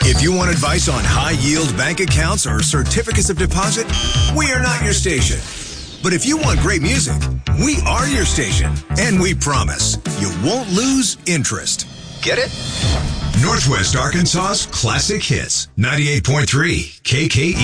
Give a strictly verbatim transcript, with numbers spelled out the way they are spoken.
If you want advice on high-yield bank accounts or certificates of deposit, we are not your station. But if you want great music, we are your station. And we promise you won't lose interest. Get it? Northwest Arkansas's Classic Hits. ninety-eight point three K K E.